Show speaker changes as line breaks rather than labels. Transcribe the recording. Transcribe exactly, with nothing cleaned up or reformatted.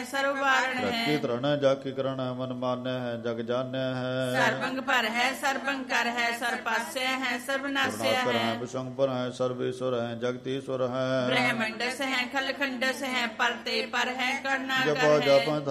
ਸਰਬ ਵਾਰਣ
ਰਤੀ
ਹੈ।
ਤ੍ਰਣ ਜਾ ਕੀ ਕਰਣ ਮਨ ਮਾਨੈ ਹੈ ਜਗ ਜਾਣੈ ਹੈ
ਸਰਬੰਗ ਪਰ ਹੈ ਸਰਬੰਗ ਕਰ ਹੈ ਸਰਬ ਪਾਸੇ ਹੈ ਸਰਬ ਨਾਸਿਆ
ਕਰੁਣਾਕਰ
ਹੈ।
ਹੈ ਵਿਸ਼ੰਗ ਪਰ ਹੈ ਸਰਵੇਸ਼ਵਰ ਹੈ ਜਗਤੀਸ਼ਵਰ ਹੈ
ਬ੍ਰਹਮੰਡਸ ਹੈ ਖਲਖੰਡਸ ਹੈ ਪਰਤੇ ਪਰ ਹੈ ਕਰਨਾ
ਜਪੋ
ਕਰ ਹੈ।
ਜਪ